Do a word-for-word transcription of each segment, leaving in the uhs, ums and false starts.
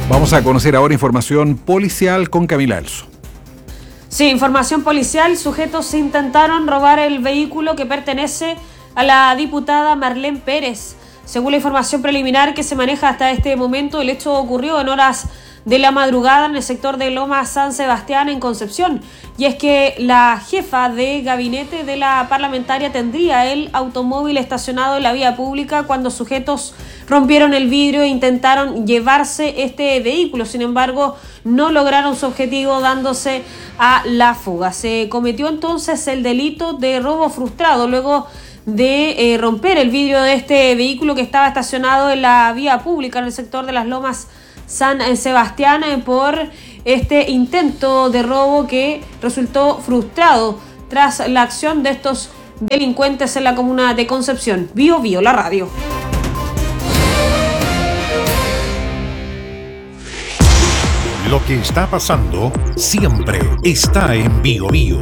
Vamos a conocer ahora información policial con Camila Elso. Sí, información policial. Sujetos intentaron robar el vehículo que pertenece a la diputada Marlene Pérez. Según la información preliminar que se maneja hasta este momento, el hecho ocurrió en horas de la madrugada en el sector de Loma San Sebastián, en Concepción. Y es que la jefa de gabinete de la parlamentaria tendría el automóvil estacionado en la vía pública cuando sujetos rompieron el vidrio e intentaron llevarse este vehículo. Sin embargo, no lograron su objetivo, dándose a la fuga. Se cometió entonces el delito de robo frustrado luego de eh, romper el vidrio de este vehículo que estaba estacionado en la vía pública en el sector de las Lomas San Sebastián eh, por este intento de robo que resultó frustrado tras la acción de estos delincuentes en la comuna de Concepción. Bio Bio, la radio. Lo que está pasando siempre está en Bio Bio.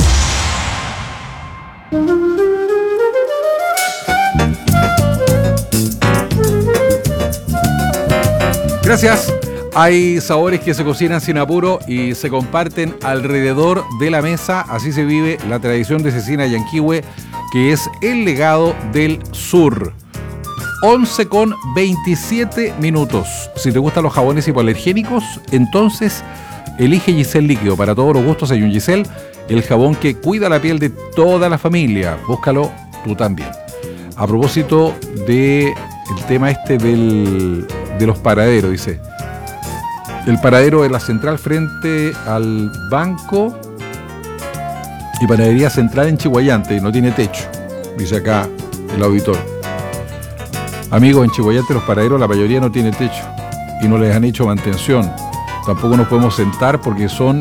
Gracias. Hay sabores que se cocinan sin apuro y se comparten alrededor de la mesa. Así se vive la tradición de Cecina Yanquihue, que es el legado del sur. once con veintisiete minutos. Si te gustan los jabones hipoalergénicos, entonces elige Giselle Líquido. Para todos los gustos hay un Giselle, el jabón que cuida la piel de toda la familia. Búscalo tú también. A propósito del tema este del, de los paraderos, dice. El paradero de la central frente al banco y panadería central en Chihuayante, no tiene techo, dice acá el auditor. Amigos, en Chihuayante los paraderos la mayoría no tiene techo y no les han hecho mantención. Tampoco nos podemos sentar porque son...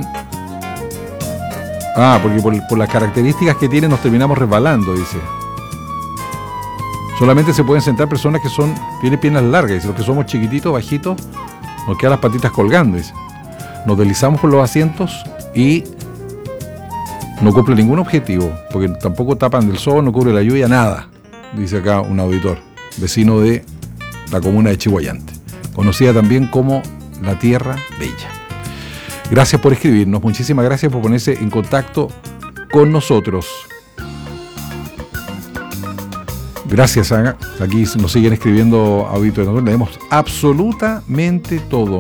Ah, porque por, por las características que tienen nos terminamos resbalando, dice. Solamente se pueden sentar personas que son tienen piernas largas, dice. Los que somos chiquititos, bajitos, nos quedan las patitas colgando, dice. Nos deslizamos por los asientos y no cumple ningún objetivo, porque tampoco tapan del sol, no cubre la lluvia, nada, dice acá un auditor, vecino de la comuna de Chihuayante, conocida también como la Tierra Bella. Gracias por escribirnos, muchísimas gracias por ponerse en contacto con nosotros. Gracias, a, aquí nos siguen escribiendo auditores, nosotros leemos absolutamente todo.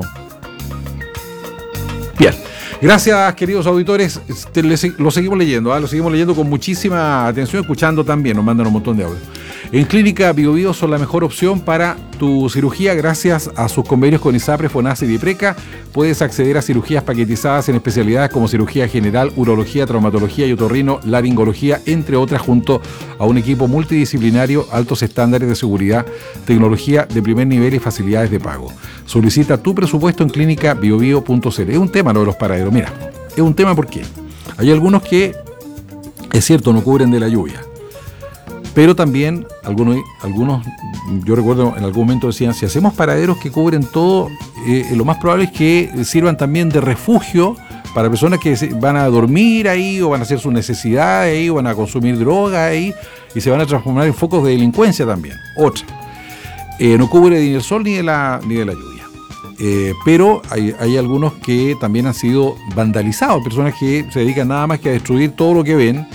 Bien, gracias queridos auditores, te, les, lo seguimos leyendo, ¿eh? Lo seguimos leyendo con muchísima atención, escuchando también, nos mandan un montón de audio. En Clínica Bio Bio son la mejor opción para tu cirugía gracias a sus convenios con ISAPRE, FONASA y DIPRECA. Puedes acceder a cirugías paquetizadas en especialidades como cirugía general, urología, traumatología y otorrino, laringología, entre otras, junto a un equipo multidisciplinario, altos estándares de seguridad, tecnología de primer nivel y facilidades de pago. Solicita tu presupuesto en clínica bio bio punto c l. Es un tema lo de los paraderos. Mira, es un tema porque hay algunos que, es cierto, no cubren de la lluvia. Pero también algunos, algunos, yo recuerdo en algún momento decían, si hacemos paraderos que cubren todo, eh, lo más probable es que sirvan también de refugio para personas que van a dormir ahí, o van a hacer sus necesidades ahí, o van a consumir droga ahí, y se van a transformar en focos de delincuencia también. Otra, eh, no cubre ni del sol ni de la, ni de la lluvia. Eh, pero hay, hay algunos que también han sido vandalizados, personas que se dedican nada más que a destruir todo lo que ven,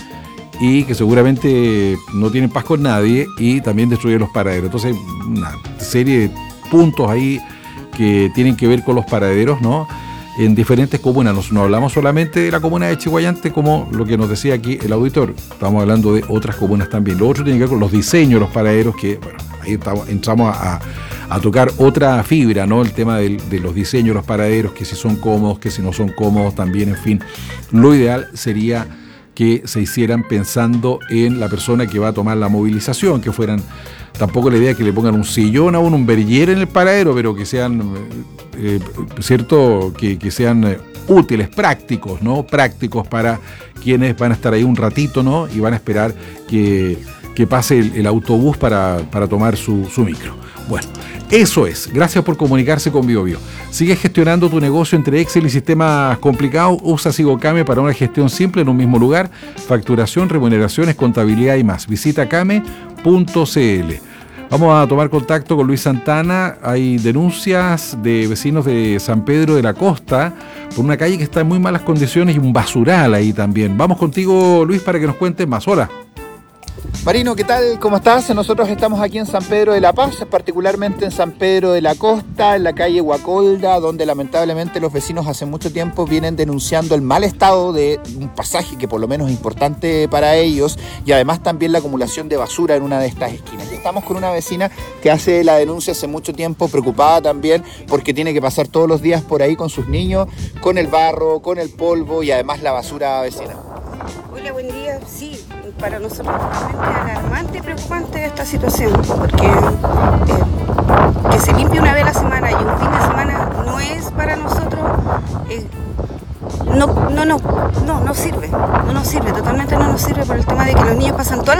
y que seguramente no tienen paz con nadie, y también destruyen los paraderos. Entonces, una serie de puntos ahí que tienen que ver con los paraderos, ¿no? En diferentes comunas. No, no hablamos solamente de la comuna de Chihuayante, como lo que nos decía aquí el auditor. Estamos hablando de otras comunas también. Lo otro tiene que ver con los diseños de los paraderos, que, bueno, ahí estamos, entramos a, a tocar otra fibra, ¿no? El tema de, de los diseños de los paraderos, que si son cómodos, que si no son cómodos también, en fin. Lo ideal sería que se hicieran pensando en la persona que va a tomar la movilización, que fueran, tampoco la idea es que le pongan un sillón a uno, un beriller en el paradero, pero que sean, eh, cierto, que, que sean eh, útiles, prácticos, ¿no? Prácticos para quienes van a estar ahí un ratito, ¿no? Y van a esperar que, que pase el, el autobús para, para tomar su, su micro. Bueno, eso es. Gracias por comunicarse con Bio Bio. ¿Sigues gestionando tu negocio entre Excel y sistemas complicados? Usa Sigocame para una gestión simple en un mismo lugar. Facturación, remuneraciones, contabilidad y más. Visita came punto c l. Vamos a tomar contacto con Luis Santana. Hay denuncias de vecinos de San Pedro de la Costa por una calle que está en muy malas condiciones y un basural ahí también. Vamos contigo, Luis, para que nos cuentes más. Hola. Marino, ¿qué tal? ¿Cómo estás? Nosotros estamos aquí en San Pedro de la Paz, particularmente en San Pedro de la Costa, en la calle Huacolda, donde lamentablemente los vecinos hace mucho tiempo vienen denunciando el mal estado de un pasaje que por lo menos es importante para ellos y además también la acumulación de basura en una de estas esquinas. Y estamos con una vecina que hace la denuncia hace mucho tiempo, preocupada también porque tiene que pasar todos los días por ahí con sus niños, con el barro, con el polvo y además la basura vecina. Hola, buen día. Sí, para nosotros realmente alarmante y preocupante esta situación, porque eh, que se limpie una vez a la semana y un fin de semana no es para nosotros, eh, no, no, no, no, no sirve, no nos sirve, totalmente no nos sirve por el tema de que los niños pasan toda la